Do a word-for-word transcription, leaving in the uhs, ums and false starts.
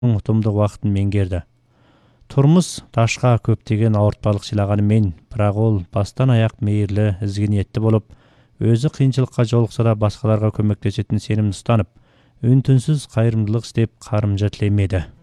ұтымдық уақытын меңгерді. Тұрмыс ташқа көптеген ауыртпалық сыйлағанымен, бірақ ол бастан аяқ мейірлі, ізгі ниетті болып, өзі қиыншылыққа жолықса да басқаларға көмектесетін сенімді ұстанып, үн-түнсіз қайырымдылық істеп қарымжа тілемеді.